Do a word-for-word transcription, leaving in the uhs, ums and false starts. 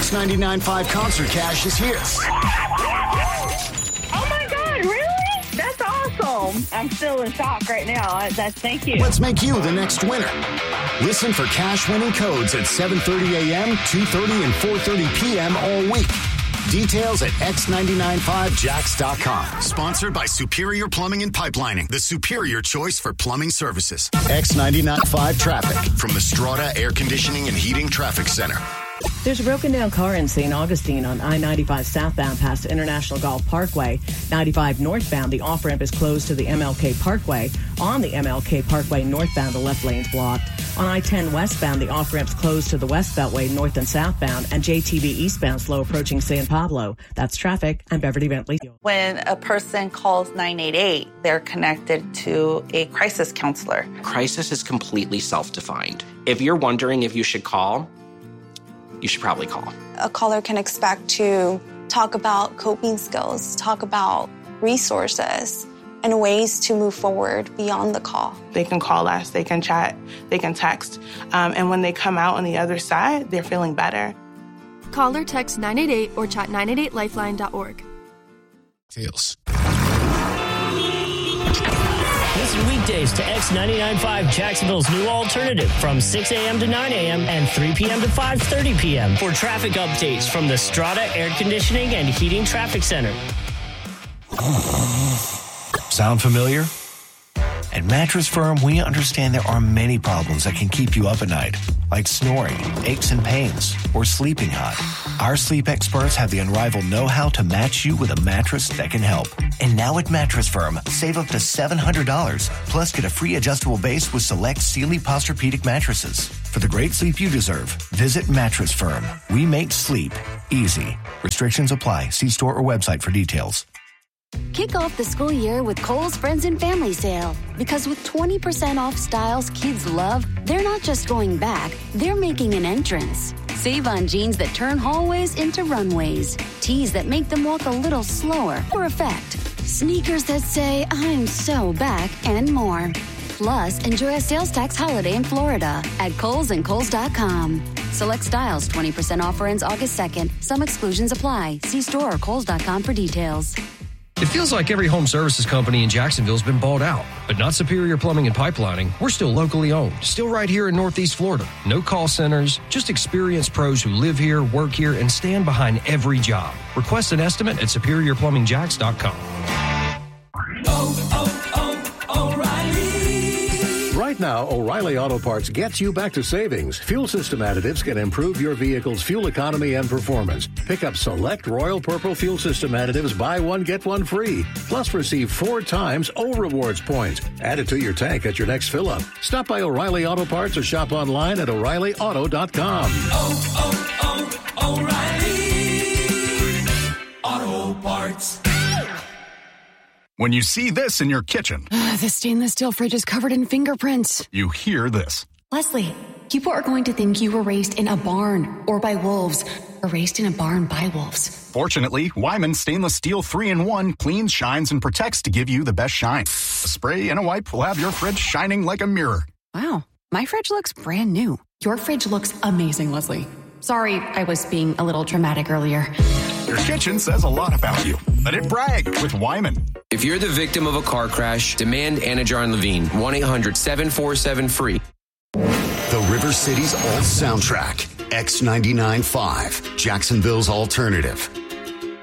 X ninety-nine point five Concert Cash is here. Oh, my God, really? That's awesome. I'm still in shock right now. That's, thank you. Let's make you the next winner. Listen for cash-winning codes at seven thirty a.m., two thirty, and four thirty p.m. all week. Details at x nine nine five jacks dot com. Sponsored by Superior Plumbing and Pipelining, the superior choice for plumbing services. X ninety-nine point five traffic from the Strata Air Conditioning and Heating Traffic Center. There's a broken down car in Saint Augustine on I ninety-five southbound past International Golf Parkway. ninety-five northbound, the off-ramp is closed to the M L K Parkway. On the M L K Parkway northbound, the left lane's blocked. On I ten westbound, the off-ramp's closed to the West Beltway north and southbound, and J T V eastbound slow approaching San Pablo. That's traffic. I'm Beverly Bentley. When a person calls nine eight eight, they're connected to a crisis counselor. Crisis is completely self-defined. If you're wondering if you should call, you should probably call. A caller can expect to talk about coping skills, talk about resources, and ways to move forward beyond the call. They can call us, they can chat, they can text, um, and when they come out on the other side, they're feeling better. Call or text nine eight eight or chat nine eight eight lifeline dot org. Feels. Listen weekdays to X ninety-nine point five, Jacksonville's new alternative from six a.m. to nine a.m. and three p.m. to five thirty p.m. for traffic updates from the Strata Air Conditioning and Heating Traffic Center. Sound familiar? At Mattress Firm, we understand there are many problems that can keep you up at night, like snoring, aches and pains, or sleeping hot. Our sleep experts have the unrivaled know-how to match you with a mattress that can help. And now at Mattress Firm, save up to seven hundred dollars, plus get a free adjustable base with select Sealy Posturepedic mattresses. For the great sleep you deserve, visit Mattress Firm. We make sleep easy. Restrictions apply. See store or website for details. Kick off the school year with Kohl's Friends and Family Sale. Because with twenty percent off styles kids love, they're not just going back, they're making an entrance. Save on jeans that turn hallways into runways. Tees that make them walk a little slower for effect. Sneakers that say, I'm so back, and more. Plus, enjoy a sales tax holiday in Florida at Kohl's and Kohl's dot com. Select styles, twenty percent offer ends August second. Some exclusions apply. See store or Kohl's dot com for details. It feels like every home services company in Jacksonville has been bought out, but not Superior Plumbing and Pipelining. We're still locally owned, still right here in Northeast Florida. No call centers, just experienced pros who live here, work here, and stand behind every job. Request an estimate at superior plumbing jacks dot com. Oh, oh, oh, O'Reilly. Right now, O'Reilly Auto Parts gets you back to savings. Fuel system additives can improve your vehicle's fuel economy and performance. Pick up select Royal Purple fuel system additives, buy one, get one free. Plus, receive four times O Rewards points. Add it to your tank at your next fill-up. Stop by O'Reilly Auto Parts or shop online at o'reilly auto dot com. Oh, oh, oh, O'Reilly Auto Parts. When you see this in your kitchen, uh, the stainless steel fridge is covered in fingerprints. You hear this. Leslie, people are going to think you were raised in a barn or by wolves, or raised in a barn by wolves. Fortunately, Wyman Stainless Steel three in one cleans, shines, and protects to give you the best shine. A spray and a wipe will have your fridge shining like a mirror. Wow, my fridge looks brand new. Your fridge looks amazing, Leslie. Sorry, I was being a little dramatic earlier. Your kitchen says a lot about you. Let it brag with Wyman. If you're the victim of a car crash, demand Anajar Levine. one eight hundred seven four seven free. The River City's alt soundtrack. X ninety-nine point five, Jacksonville's alternative.